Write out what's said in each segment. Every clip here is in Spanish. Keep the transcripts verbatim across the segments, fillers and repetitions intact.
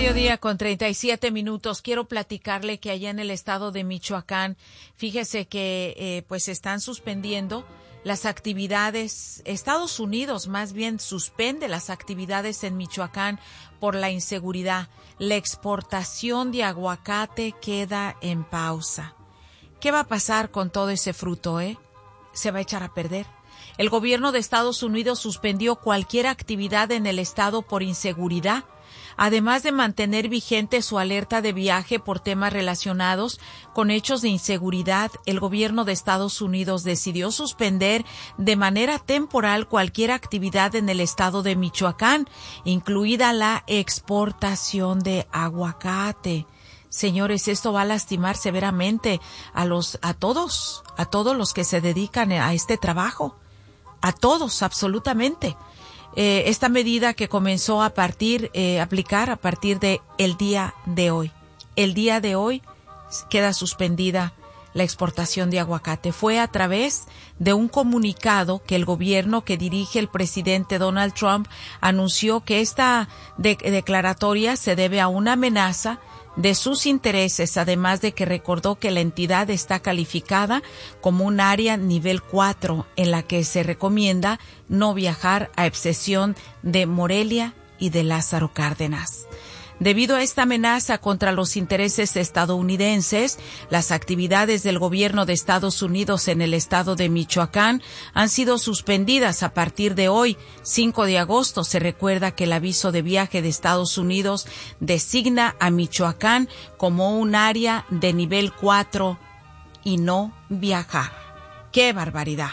Mediodía con treinta y siete minutos. Quiero platicarle que allá en el estado de Michoacán, fíjese que eh, pues están suspendiendo las actividades. Estados Unidos más bien suspende las actividades en Michoacán por la inseguridad. La exportación de aguacate queda en pausa. ¿Qué va a pasar con todo ese fruto, eh? ¿Se va a echar a perder? El gobierno de Estados Unidos suspendió cualquier actividad en el estado por inseguridad, además de mantener vigente su alerta de viaje por temas relacionados con hechos de inseguridad. El gobierno de Estados Unidos decidió suspender de manera temporal cualquier actividad en el estado de Michoacán, incluida la exportación de aguacate. Señores, esto va a lastimar severamente a los, a todos, a todos los que se dedican a este trabajo. A todos, absolutamente. Eh, esta medida que comenzó a partir, eh, aplicar a partir de el día de hoy. El día de hoy queda suspendida la exportación de aguacate. Fue a través de un comunicado que el gobierno que dirige el presidente Donald Trump anunció que esta de- declaratoria se debe a una amenaza de sus intereses, además de que recordó que la entidad está calificada como un área nivel cuatro en la que se recomienda no viajar a excepción de Morelia y de Lázaro Cárdenas. Debido a esta amenaza contra los intereses estadounidenses, las actividades del gobierno de Estados Unidos en el estado de Michoacán han sido suspendidas a partir de hoy, cinco de agosto. Se recuerda que el aviso de viaje de Estados Unidos designa a Michoacán como un área de nivel cuatro y no viajar. ¡Qué barbaridad!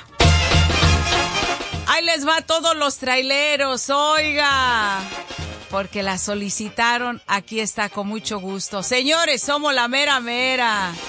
Ahí les va a todos los traileros, oiga, porque la solicitaron. Aquí está, con mucho gusto. Señores, somos la mera mera.